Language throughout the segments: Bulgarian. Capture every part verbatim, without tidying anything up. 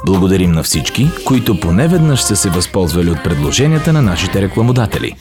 Благодарим на всички, които поне веднъж са се възползвали от предложенията на нашите рекламодатели.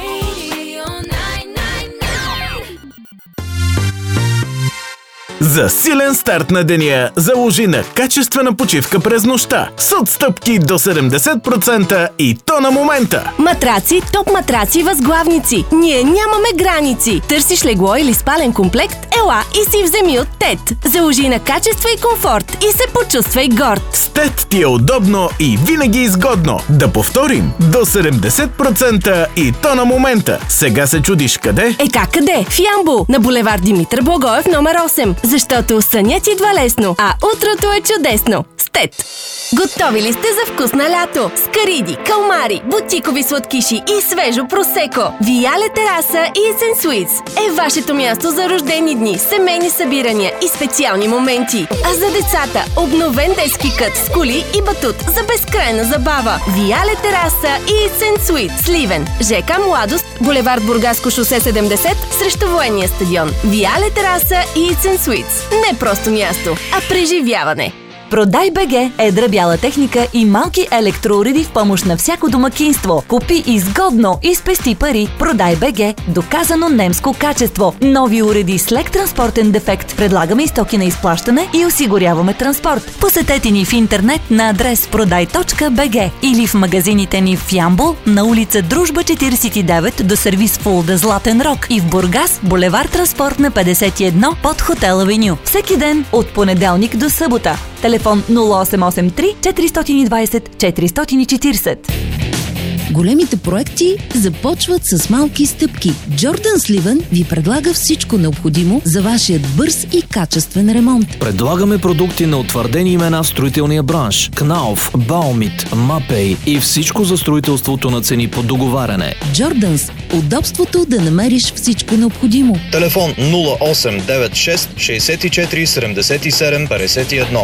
За силен старт на деня заложи на качествена почивка през нощта с отстъпки до седемдесет процента и то на момента. Матраци, топ матраци, възглавници. Ние нямаме граници. Търсиш легло или спален комплект? Ела и си вземи от Тет. Заложи на качество и комфорт и се почувствай горд. С Тет ти е удобно и винаги изгодно. Да повторим, до седемдесет процента и то на момента. Сега се чудиш къде? Е как къде? В Ямбол, на булевард Димитър Благоев номер осем. Защото сънят идва лесно, а утрото е чудесно. С Тет. Готови ли сте за вкусна лято? С кариди, калмари, бутикови сладкиши и свежо просеко. Виале тераса и Есен Суитс е вашето място за рождени дни, семейни събирания и специални моменти. А за децата обновен детски кът с коли и батут за безкрайна забава. Виале тераса и Есен Суитс. Сливен, ЖК Младост, булевард Бургаско шосе седемдесет срещу военния стадион. Виале тераса и Есен Суитс. Не просто място, а преживяване. Продай БГ е едра бяла техника и малки електроуреди в помощ на всяко домакинство. Купи изгодно и спести пари. Продай БГ. Доказано немско качество. Нови уреди с лек транспортен дефект. Предлагаме и стоки на изплащане и осигуряваме транспорт. Посетете ни в интернет на адрес продай точка би джи или в магазините ни в Ямбол на улица Дружба четиридесет и девет до сервис Фулда Златен Рок и в Бургас булевард Транспортна петдесет и едно под Хотел Авеню. Всеки ден от понеделник до събота. Телефон нула осем осем три четири двадесет четири четиридесет. Големите проекти започват с малки стъпки. Джордан Сливен ви предлага всичко необходимо за вашият бърз и качествен ремонт. Предлагаме продукти на утвърдени имена в строителния бранш. Кнауф, Баумит, Мапей и всичко за строителството на цени по договаряне. Джорданс. Удобството да намериш всичко необходимо. Телефон нула осем девет шест шестдесет и четири седемдесет и седем петдесет и едно.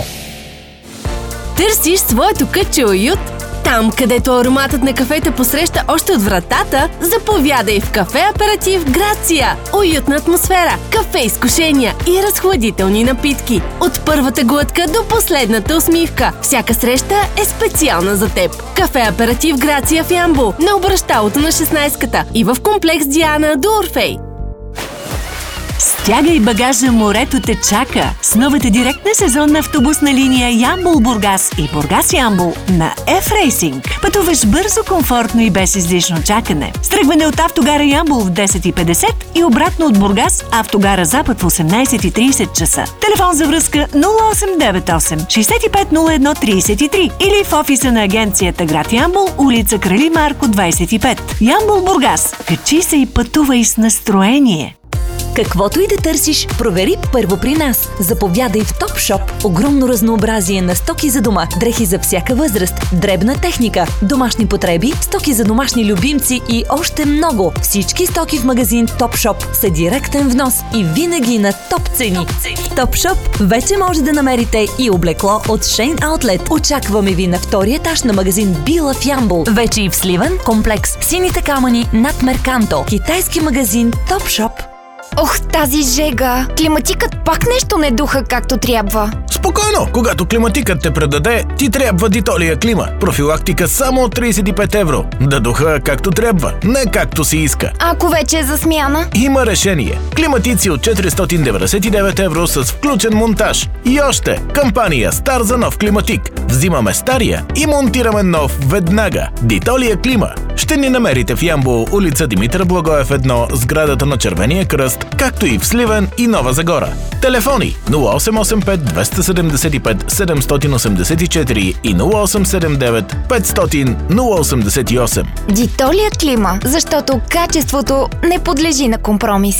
Търсиш своето кътче уют? Там, където ароматът на кафето посреща още от вратата, заповядай в Кафе Аператив Грация. Уютна атмосфера, кафе изкушения и разхладителни напитки. От първата глътка до последната усмивка. Всяка среща е специална за теб. Кафе Аператив Грация в Ямбол, на обръщалото на шестнадесетката и в комплекс Диана до Орфей. Стягай багажа, морето те чака с новата директна сезонна автобусна линия Ямбол-Бургас и Бургас-Ямбол на F-Racing. Пътуваш бързо, комфортно и без излишно чакане. Стръгване от автогара Ямбол в десет и петдесет и обратно от Бургас, автогара Запад в осемнадесет и тридесет часа. Телефон за връзка нула осем девет осем шестдесет и пет нула едно тридесет и три или в офиса на агенцията град Ямбол, улица Крали Марко двадесет и пет. Ямбол-Бургас. Качи се и пътувай с настроение. Каквото и да търсиш, провери първо при нас. Заповядай в Топшоп. Огромно разнообразие на стоки за дома, дрехи за всяка възраст, дребна техника, домашни потреби, стоки за домашни любимци и още много. Всички стоки в магазин Топшоп са директен внос и винаги на топ цени. В Топшоп вече може да намерите и облекло от Шейн Аутлет. Очакваме ви на втория етаж на магазин Била в Ямбол. Вече и в Сливен, комплекс Сините камъни над Мерканто. Китайски магазин Топшоп. Ох, тази жега! Климатикът пак нещо не духа както трябва. Спокойно! Когато климатикът те предаде, ти трябва Дитолия Клима. Профилактика само от тридесет и пет евро. Да духа както трябва, не както си иска. Ако вече е за смяна? Има решение. Климатици от четиристотин деветдесет и девет евро с включен монтаж. И още, кампания Стар за нов климатик. Взимаме стария и монтираме нов веднага. Дитолия Клима. Ще ни намерите в Ямбол, улица Димитър Благоев едно, сградата на Червения кръст, както и в Сливен и Нова Загора. Телефони нула осем осем пет двеста седемдесет и пет седемстотин осемдесет и четири и нула осем седем девет петстотин нула осемдесет и осем. Дитолия Клима, защото качеството не подлежи на компромис.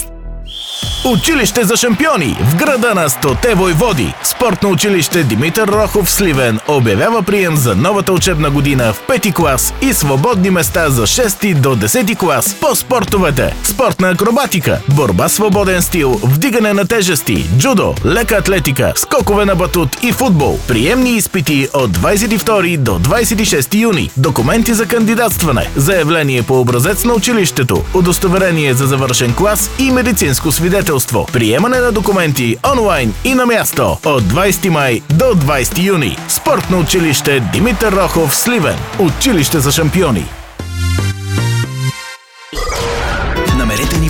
Училище за шампиони в града на стоте войводи. Спортно училище Димитър Рохов Сливен обявява прием за новата учебна година в пети клас и свободни места за шести до десети клас по спортовете: спортна акробатика, борба свободен стил, вдигане на тежести, джудо, лека атлетика, скокове на батут и футбол. Приемни изпити от двадесет и втори до двадесет и шести юни. Документи за кандидатстване: заявление по образец на училището, удостоверение за завършен клас и медицински медицинско свидетелство. Приемане на документи онлайн и на място от двайсети май до двайсети юни. Спортно училище Димитър Рохов, Сливен. Училище за шампиони.